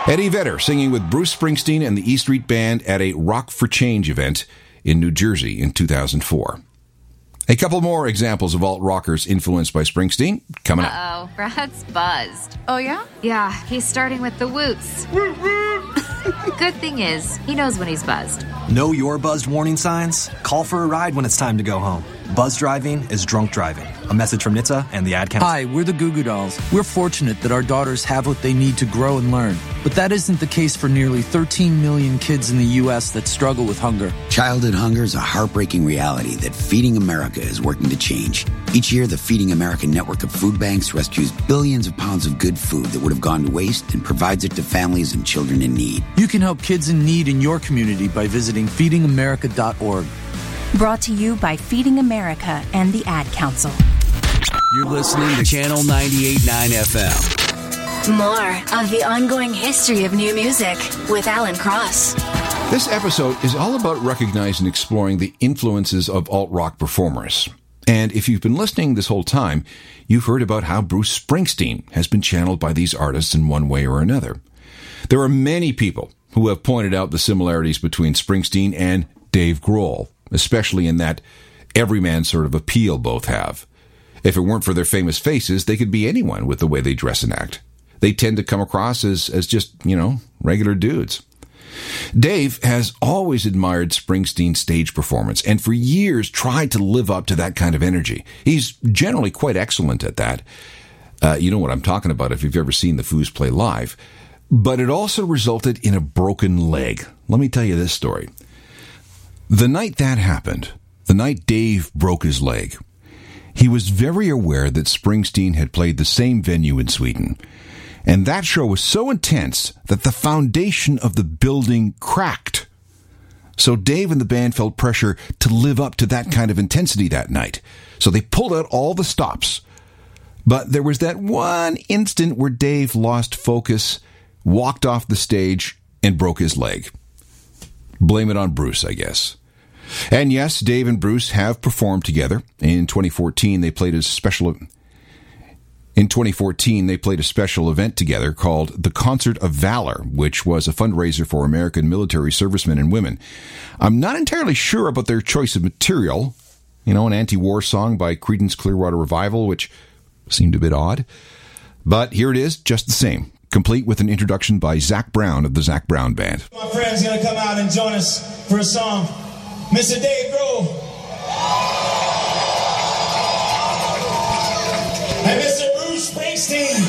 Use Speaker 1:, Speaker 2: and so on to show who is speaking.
Speaker 1: Eddie Vedder singing with Bruce Springsteen and the E Street Band at a Rock for Change event in New Jersey in 2004. A couple more examples of alt-rockers influenced by Springsteen coming up.
Speaker 2: Uh-oh, Brad's buzzed.
Speaker 3: Oh, yeah?
Speaker 2: Yeah, he's starting with the woots. Good thing is, he knows when he's buzzed.
Speaker 4: Know your buzzed warning signs? Call for a ride when it's time to go home. Buzz driving is drunk driving. A message from NHTSA and the Ad Council.
Speaker 5: Hi, we're the Goo Goo Dolls. We're fortunate that our daughters have what they need to grow and learn. But that isn't the case for nearly 13 million kids in the U.S. that struggle with hunger.
Speaker 6: Childhood hunger is a heartbreaking reality that Feeding America is working to change. Each year, the Feeding America network of food banks rescues billions of pounds of good food that would have gone to waste and provides it to families and children in need.
Speaker 5: You can help kids in need in your community by visiting feedingamerica.org.
Speaker 7: Brought to you by Feeding America and the Ad Council.
Speaker 8: You're listening to Channel 98.9 FM.
Speaker 9: More of the ongoing history of new music with Alan Cross.
Speaker 1: This episode is all about recognizing and exploring the influences of alt-rock performers. And if you've been listening this whole time, you've heard about how Bruce Springsteen has been channeled by these artists in one way or another. There are many people who have pointed out the similarities between Springsteen and Dave Grohl, especially in that everyman sort of appeal both have. If it weren't for their famous faces, they could be anyone with the way they dress and act. They tend to come across as just, regular dudes. Dave has always admired Springsteen's stage performance and for years tried to live up to that kind of energy. He's generally quite excellent at that. You know what I'm talking about if you've ever seen the Foos play live. But it also resulted in a broken leg. Let me tell you this story. The night that happened, the night Dave broke his leg, he was very aware that Springsteen had played the same venue in Sweden. And that show was so intense that the foundation of the building cracked. So Dave and the band felt pressure to live up to that kind of intensity that night. So they pulled out all the stops. But there was that one instant where Dave lost focus, walked off the stage, and broke his leg. Blame it on Bruce, I guess. And yes, Dave and Bruce have performed together. In 2014, they played a special event together called The Concert of Valor, which was a fundraiser for American military servicemen and women. I'm not entirely sure about their choice of material. An anti-war song by Creedence Clearwater Revival, which seemed a bit odd. But here it is, just the same, complete with an introduction by Zac Brown of the Zac Brown Band.
Speaker 10: My friend's going to come out and join us for a song. Mr. Dave Grohl. And Mr. Bruce Springsteen.